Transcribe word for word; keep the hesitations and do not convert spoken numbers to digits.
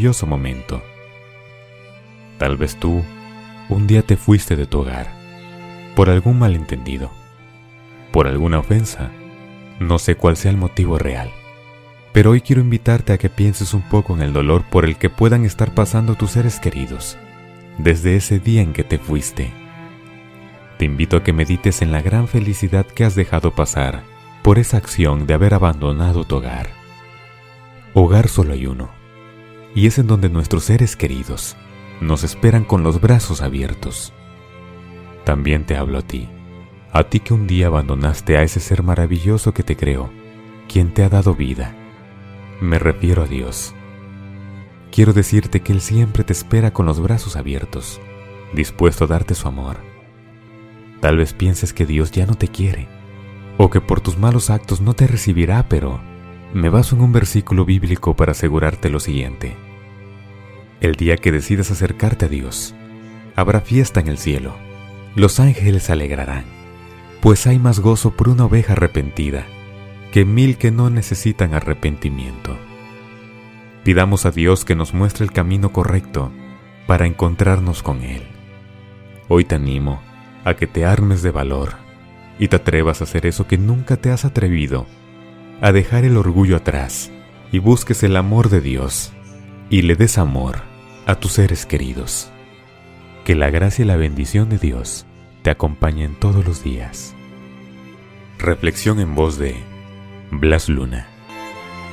maravilloso momento. Tal vez tú un día te fuiste de tu hogar, por algún malentendido, por alguna ofensa, no sé cuál sea el motivo real. Pero hoy quiero invitarte a que pienses un poco en el dolor por el que puedan estar pasando tus seres queridos, desde ese día en que te fuiste. Te invito a que medites en la gran felicidad que has dejado pasar por esa acción de haber abandonado tu hogar. Hogar solo hay uno, y es en donde nuestros seres queridos nos esperan con los brazos abiertos. También te hablo a ti, a ti que un día abandonaste a ese ser maravilloso que te creó, quien te ha dado vida. Me refiero a Dios. Quiero decirte que Él siempre te espera con los brazos abiertos, dispuesto a darte su amor. Tal vez pienses que Dios ya no te quiere, o que por tus malos actos no te recibirá, pero me baso en un versículo bíblico para asegurarte lo siguiente. El día que decidas acercarte a Dios, habrá fiesta en el cielo. Los ángeles se alegrarán, pues hay más gozo por una oveja arrepentida que mil que no necesitan arrepentimiento. Pidamos a Dios que nos muestre el camino correcto para encontrarnos con Él. Hoy te animo a que te armes de valor y te atrevas a hacer eso que nunca te has atrevido, a dejar el orgullo atrás y busques el amor de Dios y le des amor a tus seres queridos. Que la gracia y la bendición de Dios te acompañen todos los días. Reflexión en voz de Blas Luna.